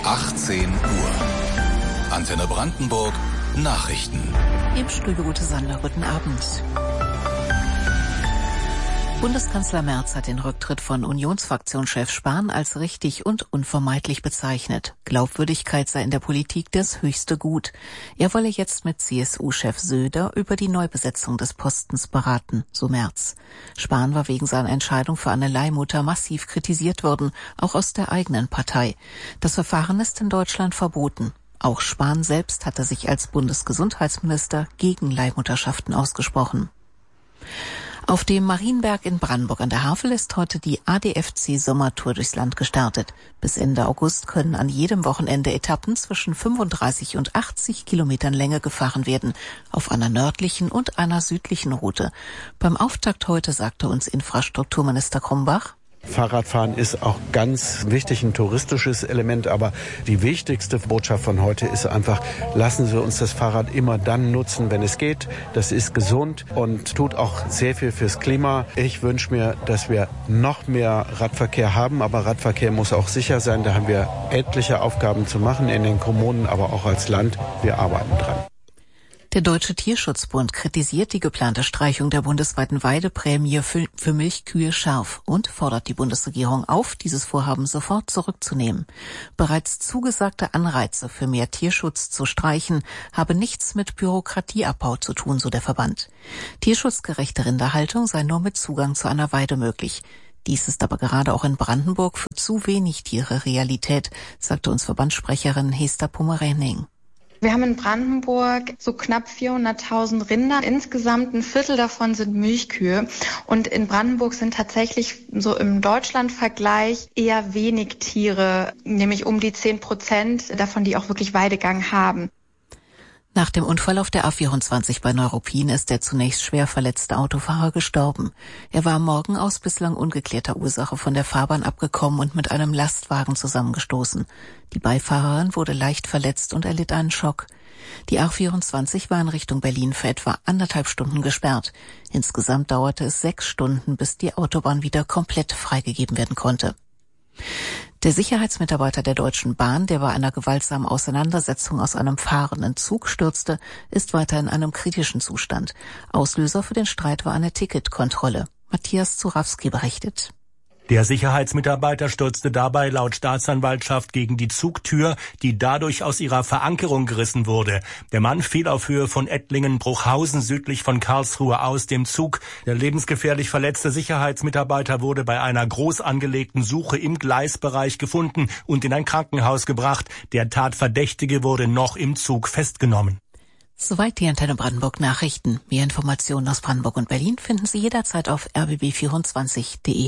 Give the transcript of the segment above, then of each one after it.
18 Uhr. Antenne Brandenburg, Nachrichten. Im Studio Ute Sander, guten Abend. Bundeskanzler Merz hat den Rücktritt von Unionsfraktionschef Spahn als richtig und unvermeidlich bezeichnet. Glaubwürdigkeit sei in der Politik das höchste Gut. Er wolle jetzt mit CSU-Chef Söder über die Neubesetzung des Postens beraten, so Merz. Spahn war wegen seiner Entscheidung für Anne Leihmutter massiv kritisiert worden, auch aus der eigenen Partei. Das Verfahren ist in Deutschland verboten. Auch Spahn selbst hatte sich als Bundesgesundheitsminister gegen Leihmutterschaften ausgesprochen. Auf dem Marienberg in Brandenburg an der Havel ist heute die ADFC Sommertour durchs Land gestartet. Bis Ende August können an jedem Wochenende Etappen zwischen 35 und 80 Kilometern Länge gefahren werden, auf einer nördlichen und einer südlichen Route. Beim Auftakt heute sagte uns Infrastrukturminister Krumbach: Fahrradfahren ist auch ganz wichtig, ein touristisches Element, aber die wichtigste Botschaft von heute ist einfach, lassen Sie uns das Fahrrad immer dann nutzen, wenn es geht. Das ist gesund und tut auch sehr viel fürs Klima. Ich wünsche mir, dass wir noch mehr Radverkehr haben, aber Radverkehr muss auch sicher sein. Da haben wir etliche Aufgaben zu machen in den Kommunen, aber auch als Land. Wir arbeiten dran. Der Deutsche Tierschutzbund kritisiert die geplante Streichung der bundesweiten Weideprämie für Milchkühe scharf und fordert die Bundesregierung auf, dieses Vorhaben sofort zurückzunehmen. Bereits zugesagte Anreize für mehr Tierschutz zu streichen, habe nichts mit Bürokratieabbau zu tun, so der Verband. Tierschutzgerechte Rinderhaltung sei nur mit Zugang zu einer Weide möglich. Dies ist aber gerade auch in Brandenburg für zu wenig Tiere Realität, sagte uns Verbandssprecherin Hester Pomerening. Wir haben in Brandenburg so knapp 400.000 Rinder. Insgesamt ein Viertel davon sind Milchkühe. Und in Brandenburg sind tatsächlich so im Deutschlandvergleich eher wenig Tiere, nämlich um die 10% davon, die auch wirklich Weidegang haben. Nach dem Unfall auf der A24 bei Neuruppin ist der zunächst schwer verletzte Autofahrer gestorben. Er war am Morgen aus bislang ungeklärter Ursache von der Fahrbahn abgekommen und mit einem Lastwagen zusammengestoßen. Die Beifahrerin wurde leicht verletzt und erlitt einen Schock. Die A24 war in Richtung Berlin für etwa 1,5 Stunden gesperrt. Insgesamt dauerte es 6 Stunden, bis die Autobahn wieder komplett freigegeben werden konnte. Der Sicherheitsmitarbeiter der Deutschen Bahn, der bei einer gewaltsamen Auseinandersetzung aus einem fahrenden Zug stürzte, ist weiter in einem kritischen Zustand. Auslöser für den Streit war eine Ticketkontrolle. Matthias Zurawski berichtet. Der Sicherheitsmitarbeiter stürzte dabei laut Staatsanwaltschaft gegen die Zugtür, die dadurch aus ihrer Verankerung gerissen wurde. Der Mann fiel auf Höhe von Ettlingen-Bruchhausen südlich von Karlsruhe aus dem Zug. Der lebensgefährlich verletzte Sicherheitsmitarbeiter wurde bei einer groß angelegten Suche im Gleisbereich gefunden und in ein Krankenhaus gebracht. Der Tatverdächtige wurde noch im Zug festgenommen. Soweit die Antenne Brandenburg Nachrichten. Mehr Informationen aus Brandenburg und Berlin finden Sie jederzeit auf rbb24.de.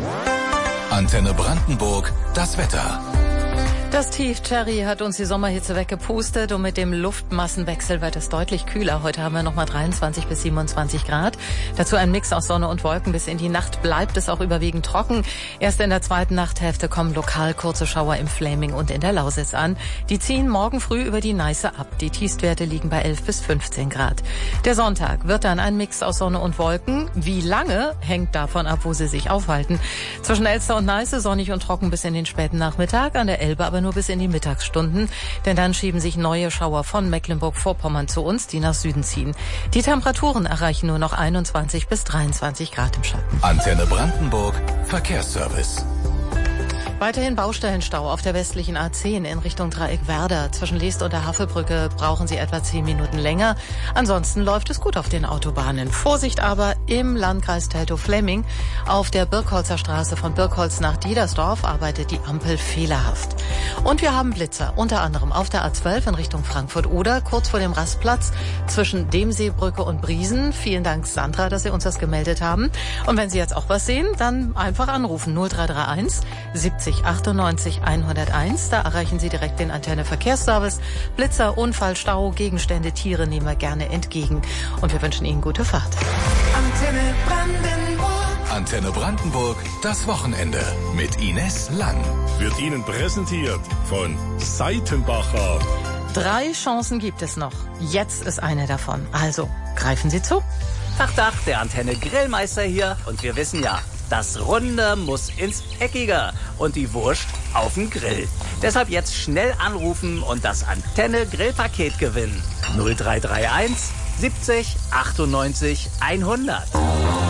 Antenne Brandenburg, das Wetter. Das Tief Cherry hat uns die Sommerhitze weggepustet und mit dem Luftmassenwechsel wird es deutlich kühler. Heute haben wir nochmal 23 bis 27 Grad. Dazu ein Mix aus Sonne und Wolken. Bis in die Nacht bleibt es auch überwiegend trocken. Erst in der zweiten Nachthälfte kommen lokal kurze Schauer im Fläming und in der Lausitz an. Die ziehen morgen früh über die Neiße ab. Die Tiefstwerte liegen bei 11 bis 15 Grad. Der Sonntag wird dann ein Mix aus Sonne und Wolken. Wie lange, hängt davon ab, wo sie sich aufhalten. Zwischen Elster und Neiße sonnig und trocken bis in den späten Nachmittag. An der Elbe aber nur bis in die Mittagsstunden, denn dann schieben sich neue Schauer von Mecklenburg-Vorpommern zu uns, die nach Süden ziehen. Die Temperaturen erreichen nur noch 21 bis 23 Grad im Schatten. Antenne Brandenburg, Verkehrsservice. Weiterhin Baustellenstau auf der westlichen A10 in Richtung Dreieck Werder. Zwischen Leest und der Havelbrücke brauchen Sie etwa 10 Minuten länger. Ansonsten läuft es gut auf den Autobahnen. Vorsicht aber im Landkreis Teltow-Fläming. Auf der Birkholzer Straße von Birkholz nach Diedersdorf arbeitet die Ampel fehlerhaft. Und wir haben Blitzer, unter anderem auf der A12 in Richtung Frankfurt-Oder, kurz vor dem Rastplatz zwischen Demseebrücke und Briesen. Vielen Dank, Sandra, dass Sie uns das gemeldet haben. Und wenn Sie jetzt auch was sehen, dann einfach anrufen 0331 70 98 101. Da erreichen Sie direkt den Antenne Verkehrsservice. Blitzer, Unfall, Stau, Gegenstände, Tiere nehmen wir gerne entgegen. Und wir wünschen Ihnen gute Fahrt. Antenne Brandenburg. Antenne Brandenburg, das Wochenende mit Ines Lang. Wird Ihnen präsentiert von Seitenbacher. 3 Chancen gibt es noch. Jetzt ist eine davon. Also, greifen Sie zu. Tag, der Antenne Grillmeister hier. Und wir wissen ja, Das Runde muss ins Eckige und die Wurst auf den Grill. Deshalb jetzt schnell anrufen und das Antenne Grillpaket gewinnen. 0331 70 98 100.